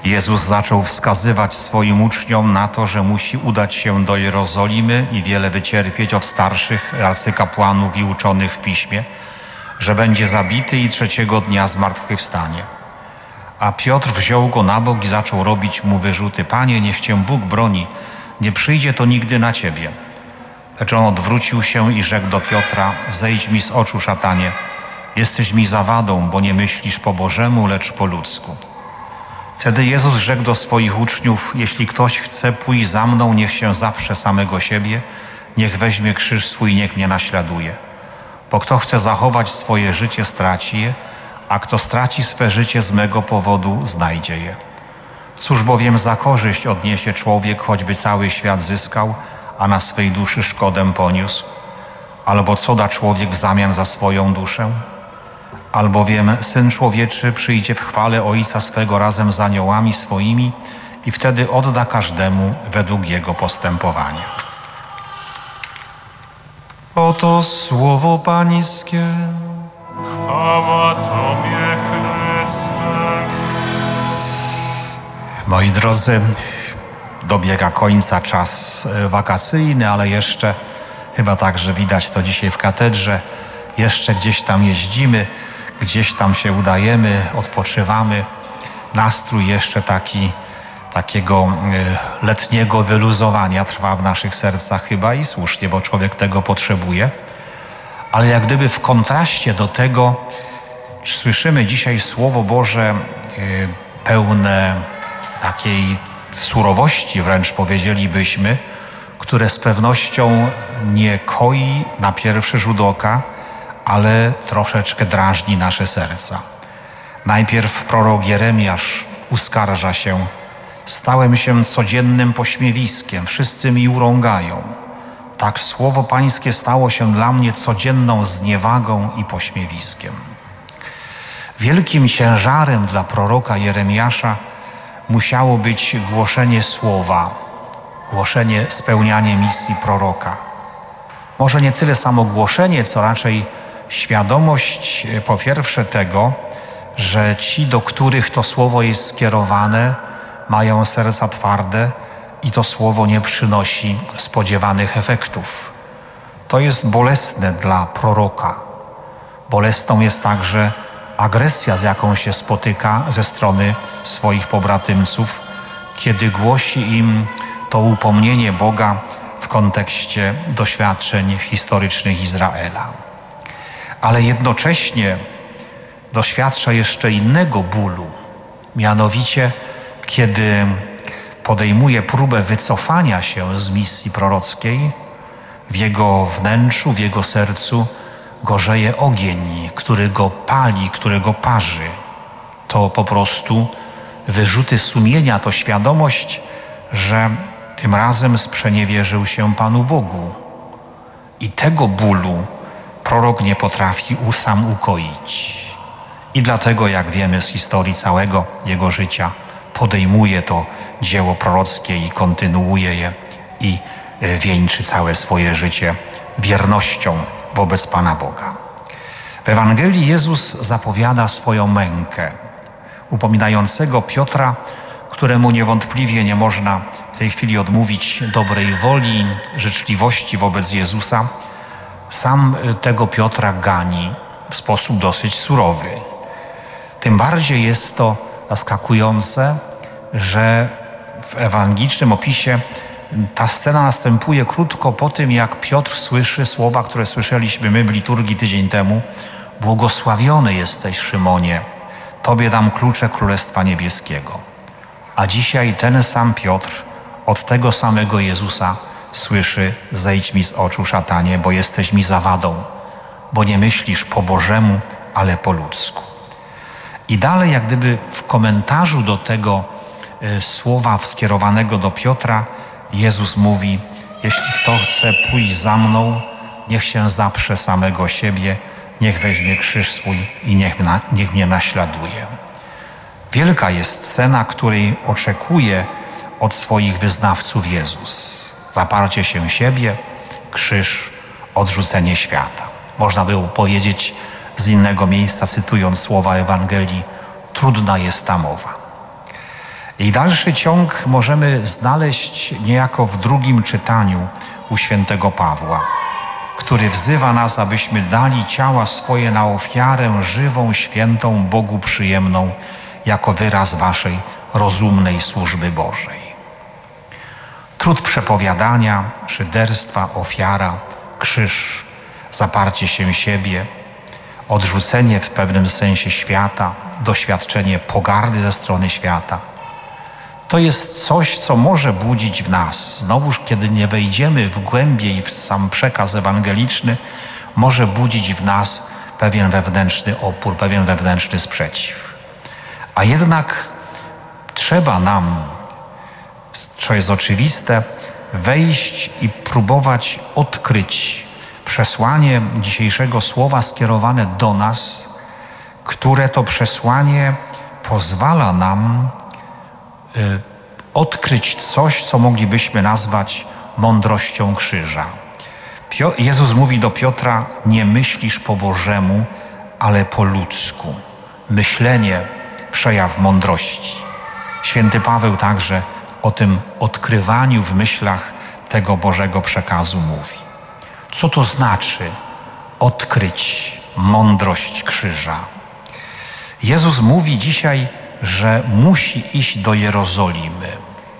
Jezus zaczął wskazywać swoim uczniom na to, że musi udać się do Jerozolimy i wiele wycierpieć od starszych arcykapłanów i uczonych w piśmie, że będzie zabity i trzeciego dnia zmartwychwstanie. A Piotr wziął go na bok i zaczął robić mu wyrzuty. Panie, niech cię Bóg broni, nie przyjdzie to nigdy na ciebie. Lecz on odwrócił się i rzekł do Piotra: zejdź mi z oczu, szatanie, jesteś mi zawadą, bo nie myślisz po Bożemu, lecz po ludzku. Wtedy Jezus rzekł do swoich uczniów: jeśli ktoś chce pójść za mną, niech się zaprze samego siebie, niech weźmie krzyż swój, niech mnie naśladuje. Bo kto chce zachować swoje życie, straci je, a kto straci swe życie z mego powodu, znajdzie je. Cóż bowiem za korzyść odniesie człowiek, choćby cały świat zyskał, a na swej duszy szkodę poniósł? Albo co da człowiek w zamian za swoją duszę? Albowiem Syn Człowieczy przyjdzie w chwale Ojca swego razem z aniołami swoimi i wtedy odda każdemu według jego postępowania. Oto słowo Pańskie. Chwała Tobie, Chryste. Moi drodzy, dobiega końca czas wakacyjny, ale jeszcze chyba także widać to dzisiaj w katedrze. Jeszcze gdzieś tam jeździmy, gdzieś tam się udajemy, odpoczywamy. Nastrój jeszcze takiego letniego wyluzowania trwa w naszych sercach chyba i słusznie, bo człowiek tego potrzebuje. Ale jak gdyby w kontraście do tego słyszymy dzisiaj Słowo Boże pełne takiej surowości, wręcz powiedzielibyśmy, które z pewnością nie koi na pierwszy rzut oka, ale troszeczkę drażni nasze serca. Najpierw prorok Jeremiasz uskarża się: stałem się codziennym pośmiewiskiem, wszyscy mi urągają. Tak słowo Pańskie stało się dla mnie codzienną zniewagą i pośmiewiskiem. Wielkim ciężarem dla proroka Jeremiasza musiało być głoszenie słowa, głoszenie, spełnianie misji proroka. Może nie tyle samo głoszenie, co raczej świadomość po pierwsze tego, że ci, do których to słowo jest skierowane, mają serca twarde i to słowo nie przynosi spodziewanych efektów. To jest bolesne dla proroka. Bolesną jest także agresja, z jaką się spotyka ze strony swoich pobratymców, kiedy głosi im to upomnienie Boga w kontekście doświadczeń historycznych Izraela. Ale jednocześnie doświadcza jeszcze innego bólu, mianowicie kiedy podejmuje próbę wycofania się z misji prorockiej, w jego wnętrzu, w jego sercu gorzeje ogień, który go pali, który go parzy. To po prostu wyrzuty sumienia, to świadomość, że tym razem sprzeniewierzył się Panu Bogu. I tego bólu prorok nie potrafi sam ukoić. I dlatego, jak wiemy z historii całego jego życia, podejmuje to dzieło prorockie i kontynuuje je i wieńczy całe swoje życie wiernością wobec Pana Boga. W Ewangelii Jezus zapowiada swoją mękę, upominającego Piotra, któremu niewątpliwie nie można w tej chwili odmówić dobrej woli, życzliwości wobec Jezusa. Sam tego Piotra gani w sposób dosyć surowy. Tym bardziej jest to zaskakujące, że w ewangelicznym opisie ta scena następuje krótko po tym, jak Piotr słyszy słowa, które słyszeliśmy my w liturgii tydzień temu: błogosławiony jesteś, Szymonie, Tobie dam klucze Królestwa Niebieskiego. A dzisiaj ten sam Piotr od tego samego Jezusa słyszy: zejdź mi z oczu, szatanie, bo jesteś mi zawadą, bo nie myślisz po Bożemu, ale po ludzku. I dalej, jak gdyby w komentarzu do tego słowa skierowanego do Piotra, Jezus mówi: jeśli kto chce pójść za mną, niech się zaprze samego siebie, niech weźmie krzyż swój i niech mnie naśladuje. Wielka jest cena, której oczekuje od swoich wyznawców Jezus. Zaparcie się siebie, krzyż, odrzucenie świata. Można by powiedzieć z innego miejsca, cytując słowa Ewangelii: trudna jest ta mowa. I dalszy ciąg możemy znaleźć niejako w drugim czytaniu u świętego Pawła, który wzywa nas, abyśmy dali ciała swoje na ofiarę żywą, świętą, Bogu przyjemną, jako wyraz waszej rozumnej służby Bożej. Trud przepowiadania, szyderstwa, ofiara, krzyż, zaparcie się siebie, odrzucenie w pewnym sensie świata, doświadczenie pogardy ze strony świata. To jest coś, co może budzić w nas. Znowuż, kiedy nie wejdziemy w głębiej w sam przekaz ewangeliczny, może budzić w nas pewien wewnętrzny opór, pewien wewnętrzny sprzeciw. A jednak trzeba nam, co jest oczywiste, wejść i próbować odkryć przesłanie dzisiejszego słowa skierowane do nas, które to przesłanie pozwala nam odkryć coś, co moglibyśmy nazwać mądrością krzyża. Jezus mówi do Piotra: nie myślisz po Bożemu, ale po ludzku. Myślenie, przejaw mądrości. Święty Paweł także o tym odkrywaniu w myślach tego Bożego przekazu mówi. Co to znaczy odkryć mądrość krzyża? Jezus mówi dzisiaj, że musi iść do Jerozolimy.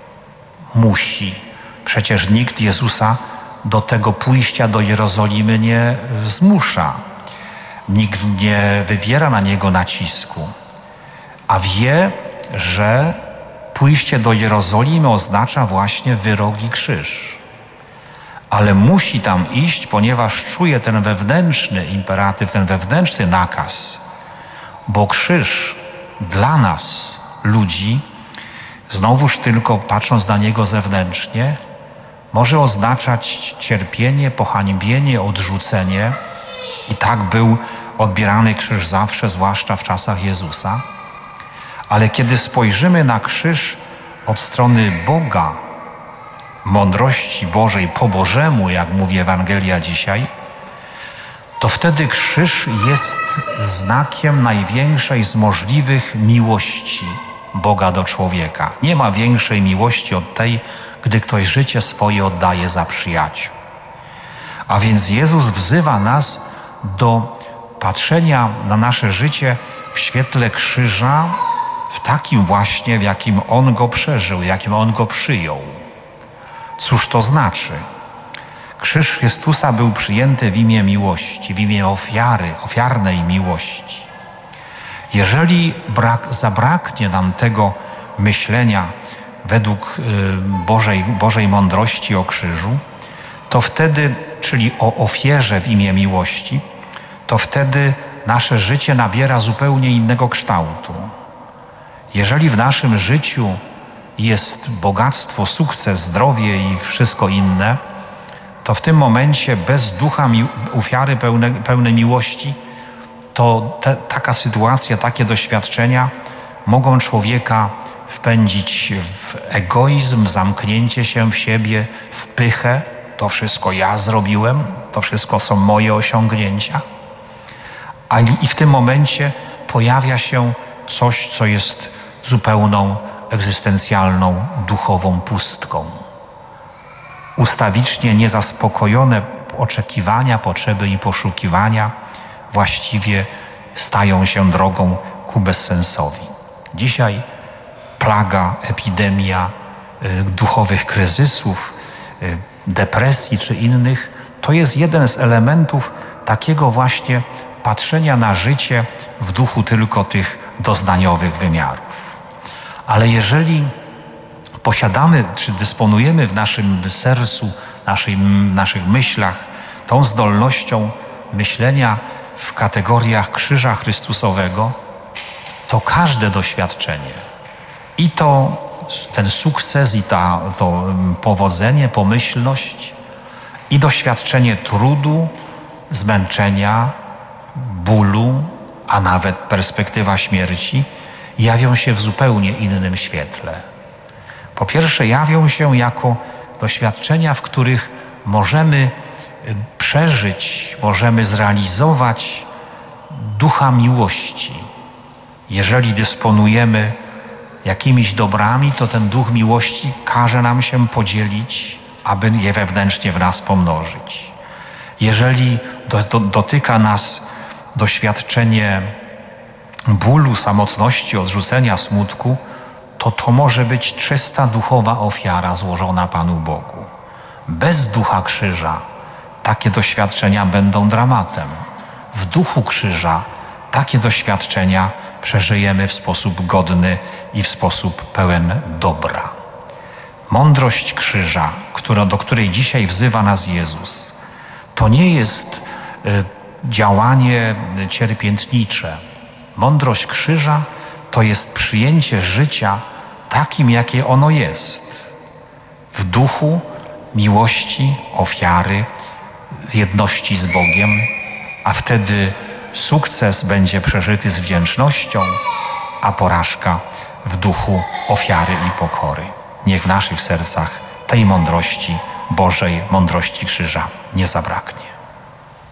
Musi. Przecież nikt Jezusa do tego pójścia do Jerozolimy nie zmusza. Nikt nie wywiera na Niego nacisku. A wie, że pójście do Jerozolimy oznacza właśnie wyrok i krzyż. Ale musi tam iść, ponieważ czuje ten wewnętrzny imperatyw, ten wewnętrzny nakaz. Bo krzyż dla nas, ludzi, znowuż tylko patrząc na niego zewnętrznie, może oznaczać cierpienie, pohańbienie, odrzucenie. I tak był odbierany krzyż zawsze, zwłaszcza w czasach Jezusa. Ale kiedy spojrzymy na krzyż od strony Boga, mądrości Bożej, po Bożemu, jak mówi Ewangelia dzisiaj, to wtedy krzyż jest znakiem największej z możliwych miłości Boga do człowieka. Nie ma większej miłości od tej, gdy ktoś życie swoje oddaje za przyjaciół. A więc Jezus wzywa nas do patrzenia na nasze życie w świetle krzyża, w takim właśnie, w jakim On go przeżył, jakim On go przyjął. Cóż to znaczy? Krzyż Chrystusa był przyjęty w imię miłości, w imię ofiary, ofiarnej miłości. Jeżeli zabraknie nam tego myślenia według Bożej mądrości o krzyżu, to wtedy, czyli o ofierze w imię miłości, to wtedy nasze życie nabiera zupełnie innego kształtu. Jeżeli w naszym życiu jest bogactwo, sukces, zdrowie i wszystko inne, to w tym momencie bez ducha ofiary pełnej miłości, to taka sytuacja, takie doświadczenia mogą człowieka wpędzić w egoizm, w zamknięcie się w siebie, w pychę. To wszystko ja zrobiłem, to wszystko są moje osiągnięcia. I w tym momencie pojawia się coś, co jest zupełną, egzystencjalną, duchową pustką. Ustawicznie niezaspokojone oczekiwania, potrzeby i poszukiwania właściwie stają się drogą ku bezsensowi. Dzisiaj plaga, epidemia duchowych kryzysów, depresji czy innych, to jest jeden z elementów takiego właśnie patrzenia na życie w duchu tylko tych doznaniowych wymiarów. Ale jeżeli posiadamy, czy dysponujemy w naszym sercu, naszych myślach tą zdolnością myślenia w kategoriach krzyża Chrystusowego, to każde doświadczenie i ten sukces, i to powodzenie, pomyślność, i doświadczenie trudu, zmęczenia, bólu, a nawet perspektywa śmierci jawią się w zupełnie innym świetle. Po pierwsze, jawią się jako doświadczenia, w których możemy przeżyć, możemy zrealizować ducha miłości, jeżeli dysponujemy jakimiś dobrami, to ten duch miłości każe nam się podzielić, aby je wewnętrznie w nas pomnożyć. Jeżeli dotyka nas doświadczenie bólu, samotności, odrzucenia, smutku, to może być czysta duchowa ofiara złożona Panu Bogu. Bez ducha krzyża takie doświadczenia będą dramatem. W duchu krzyża takie doświadczenia przeżyjemy w sposób godny i w sposób pełen dobra. Mądrość krzyża, do której dzisiaj wzywa nas Jezus, to nie jest działanie cierpiętnicze. Mądrość krzyża to jest przyjęcie życia takim, jakie ono jest. W duchu miłości, ofiary, jedności z Bogiem, a wtedy sukces będzie przeżyty z wdzięcznością, a porażka w duchu ofiary i pokory. Niech w naszych sercach tej mądrości, Bożej mądrości krzyża nie zabraknie.